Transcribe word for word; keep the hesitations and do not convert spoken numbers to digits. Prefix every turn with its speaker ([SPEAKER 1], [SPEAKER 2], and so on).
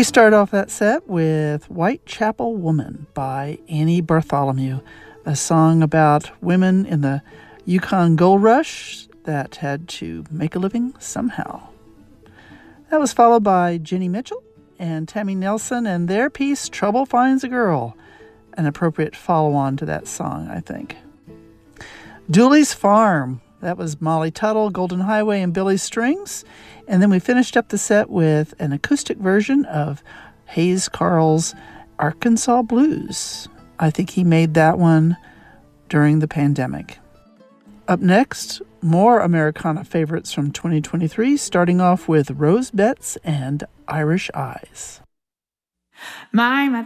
[SPEAKER 1] We start off that set with Whitechapel Woman by Annie Bartholomew, a song about women in the Yukon Gold Rush that had to make a living somehow. That was followed by Jenny Mitchell and Tammy Nelson and their piece Trouble Finds a Girl, an appropriate follow-on to that song, I think. Dooley's Farm, that was Molly Tuttle, Golden Highway, and Billy Strings. And then we finished up the set with an acoustic version of Hayes Carll's Arkansas Blues. I think he made that one during the pandemic. Up next, more Americana favorites from twenty twenty-three, starting off with Rose Betts and Irish Eyes.
[SPEAKER 2] My, my